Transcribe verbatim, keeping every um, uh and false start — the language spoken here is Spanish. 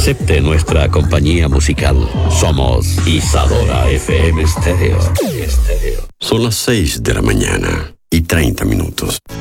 Acepte nuestra compañía musical. Somos Isadora F M Stereo. Son las seis de la mañana y treinta minutos.